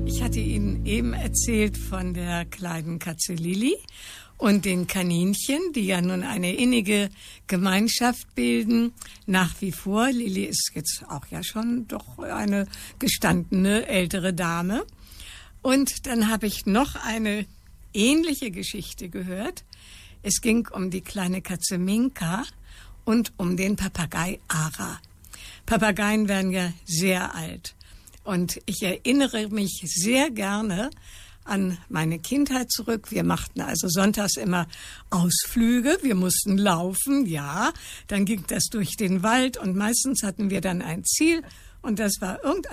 Ich hatte Ihnen eben erzählt von der kleinen Katze Lilli und den Kaninchen, die ja nun eine innige Gemeinschaft bilden. Nach wie vor, Lilli ist jetzt auch ja schon doch eine gestandene ältere Dame. Und dann habe ich noch eine ähnliche Geschichte gehört. Es ging um die kleine Katze Minka und um den Papagei Ara. Papageien werden ja sehr alt. Und ich erinnere mich sehr gerne an meine Kindheit zurück. Wir machten also sonntags immer Ausflüge. Wir mussten laufen, ja. Dann ging das durch den Wald und meistens hatten wir dann ein Ziel und das war irgendein